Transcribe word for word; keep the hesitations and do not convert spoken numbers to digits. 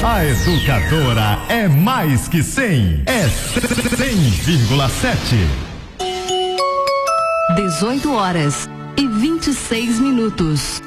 A Educadora é mais que cem. É cem vírgula sete. dezoito horas e vinte e seis minutos.